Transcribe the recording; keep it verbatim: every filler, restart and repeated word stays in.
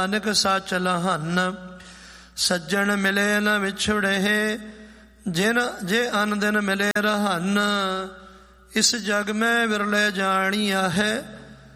ਨਾਨਕ ਸੱਚ ਲਹਨ। ਸੱਜਣ ਮਿਲੇ ਨ ਵਿਛੜੇ, ਜਿਨ ਜੇ ਅਨ ਦਿਨ ਮਿਲੇ ਰਹਨ। ਇਸ ਜਗ ਮੈਂ ਵਿਰਲੇ ਜਾਣੀਆ ਹੈ,